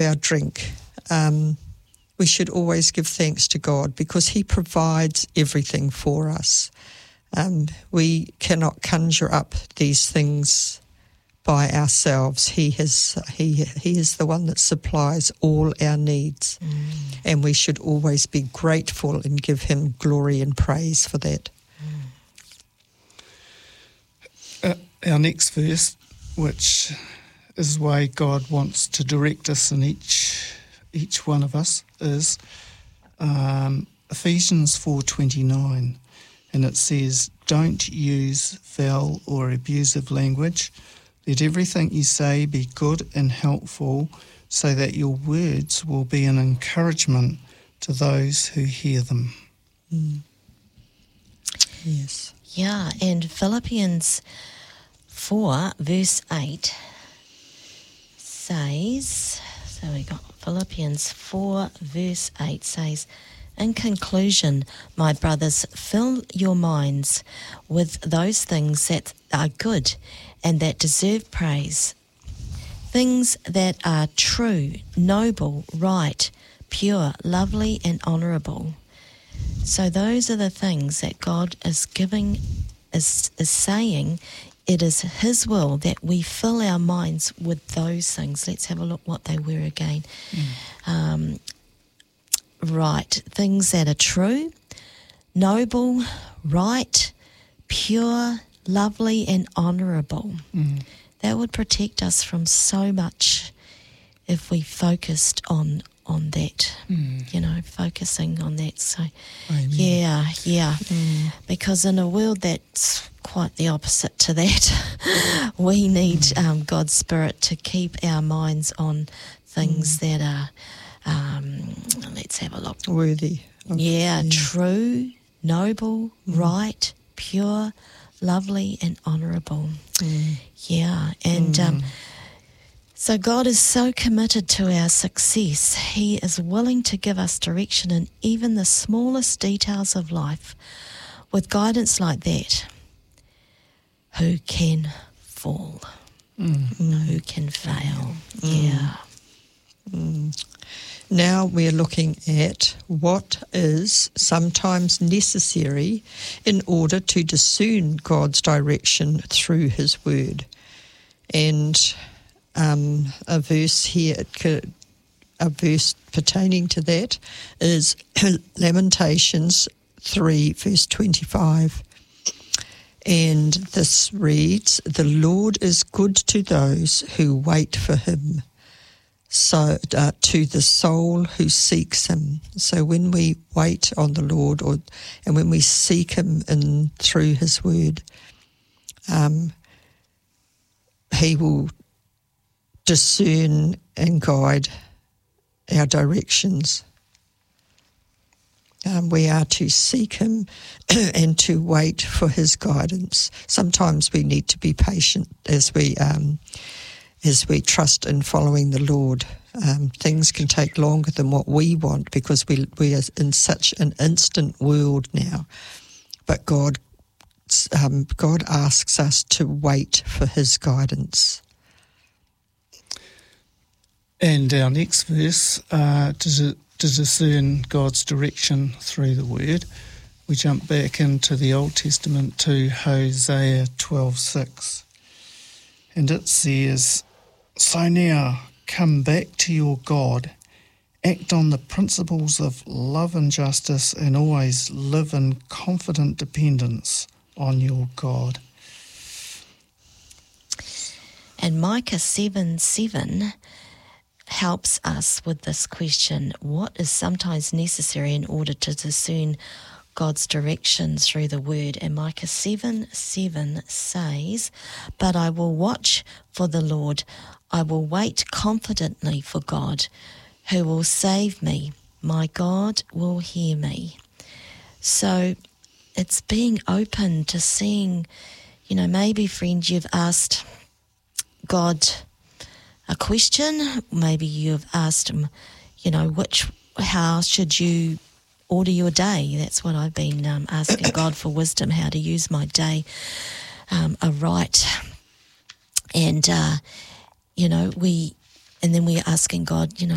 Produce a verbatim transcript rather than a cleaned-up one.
our drink, um, we should always give thanks to God because he provides everything for us. Um, we cannot conjure up these things by ourselves. He has he he is the one that supplies all our needs, mm. and we should always be grateful and give him glory and praise for that. Mm. Uh, our next verse, which is the way God wants to direct us in each each one of us, is um, Ephesians four twenty-nine, and it says, "Don't use foul or abusive language. Let everything you say be good and helpful, so that your words will be an encouragement to those who hear them." Mm. Yes. Yeah, and Philippians four, verse eight says, so we got Philippians four, verse eight says, "In conclusion, my brothers, fill your minds with those things that are good and that deserve praise, things that are true, noble, right, pure, lovely, and honourable." So those are the things that God is giving, is, is saying it is his will that we fill our minds with those things. Let's have a look what they were again. Mm. Um, right, things that are true, noble, right, pure, lovely, and honourable. Mm. That would protect us from so much if we focused on on that, mm. you know, focusing on that. So, Amen. yeah, yeah. Mm. Because in a world that's quite the opposite to that, we need mm. um, God's Spirit to keep our minds on things mm. that are, um, let's have a look. Worthy. Of, yeah, yeah, true, noble, mm. right, pure, lovely, and honourable. Mm. Yeah, and mm. um, so God is so committed to our success. He is willing to give us direction in even the smallest details of life. With guidance like that, who can fall? Mm. Who can fail? Mm. Yeah. Mm. Now we're looking at what is sometimes necessary in order to discern God's direction through his word. And um, a verse here, a verse pertaining to that is Lamentations three, verse twenty-five. And this reads, "The Lord is good to those who wait for him, so uh, to the soul who seeks him." So when we wait on the Lord, or and when we seek him in through his word, um, he will discern and guide our directions. Um, we are to seek him and to wait for his guidance. Sometimes we need to be patient as we um, as we trust in following the Lord. Um, things can take longer than what we want because we we are in such an instant world now. But God, um, God asks us to wait for his guidance. And our next verse, uh, to, to discern God's direction through the word, we jump back into the Old Testament to Hosea twelve six. And it says, "So now come back to your God, act on the principles of love and justice, and always live in confident dependence on your God." And Micah seven seven helps us with this question: what is sometimes necessary in order to discern God's direction through the word? And Micah seven seven says, "But I will watch for the Lord, I will wait confidently for God, who will save me. My God will hear me." So it's being open to seeing, you know, maybe, friend, you've asked God a question. Maybe you've asked him, you know, which, how should you order your day? That's what I've been um, asking God for wisdom, how to use my day um, aright. And, uh, you know, we, and then we're asking God, you know,